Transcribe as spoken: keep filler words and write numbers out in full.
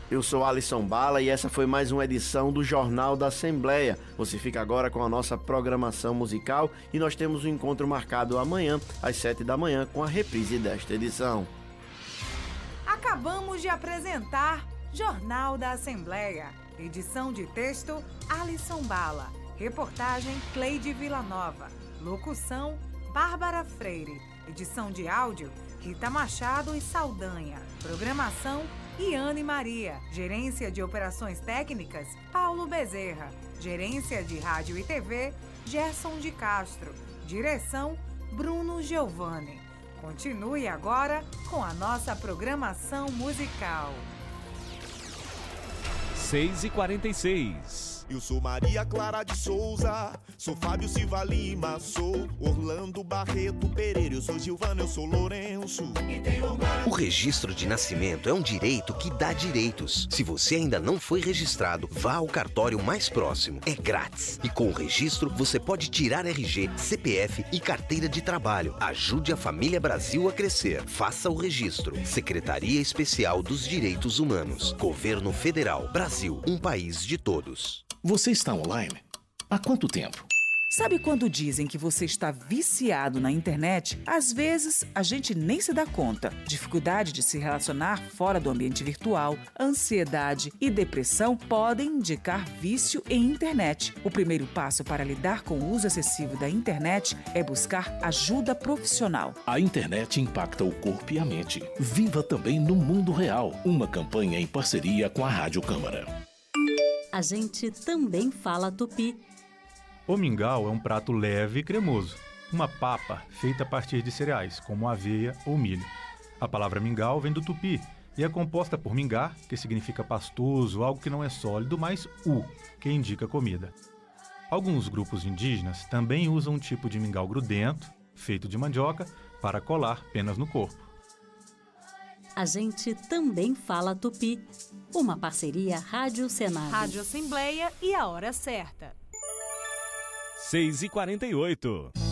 Eu sou Alisson Bala e essa foi mais uma edição do Jornal da Assembleia. Você fica agora com a nossa programação musical e nós temos um encontro marcado amanhã, às sete da manhã, com a reprise desta edição. Acabamos de apresentar Jornal da Assembleia. Edição de texto, Alisson Bala. Reportagem, Cleide Villanova. Locução, Bárbara Freire. Edição de áudio, Rita Machado e Saldanha. Programação, Iane Maria. Gerência de Operações Técnicas, Paulo Bezerra. Gerência de Rádio e T V, Gerson de Castro. Direção, Bruno Giovanni. Continue agora com a nossa programação musical. seis e quarenta e seis. Eu sou Maria Clara de Souza, sou Fábio Silva Lima, sou Orlando Barreto Pereira, eu sou Gilvana, eu sou Lourenço. O registro de nascimento é um direito que dá direitos. Se você ainda não foi registrado, vá ao cartório mais próximo. É grátis. E com o registro, você pode tirar R G, C P F e carteira de trabalho. Ajude a família Brasil a crescer. Faça o registro. Secretaria Especial dos Direitos Humanos. Governo Federal. Brasil, um país de todos. Você está online? Há quanto tempo? Sabe quando dizem que você está viciado na internet? Às vezes, a gente nem se dá conta. Dificuldade de se relacionar fora do ambiente virtual, ansiedade e depressão podem indicar vício em internet. O primeiro passo para lidar com o uso excessivo da internet é buscar ajuda profissional. A internet impacta o corpo e a mente. Viva também no mundo real. Uma campanha em parceria com a Rádio Câmara. A gente também fala tupi. O mingau é um prato leve e cremoso, uma papa feita a partir de cereais, como aveia ou milho. A palavra mingau vem do tupi e é composta por mingar, que significa pastoso, algo que não é sólido, mais u, que indica comida. Alguns grupos indígenas também usam um tipo de mingau grudento, feito de mandioca, para colar penas no corpo. A gente também fala tupi. Uma parceria Rádio Senado. Rádio Assembleia e a hora certa. seis e quarenta e oito.